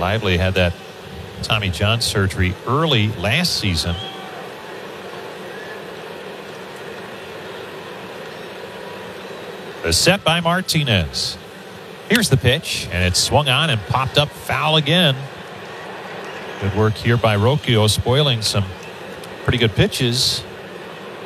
Lively had that Tommy John surgery early last season. The set by Martinez. Here's the pitch, and it's swung on and popped up foul again. Good work here by Rocchio, spoiling some pretty good pitches.